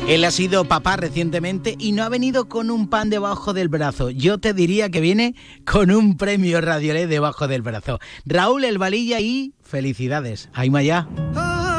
Él ha sido papá recientemente y no ha venido con un pan debajo del brazo. Yo te diría que viene con un premio Radiolé debajo del brazo. Raúl El Valilla y felicidades. Aymaya.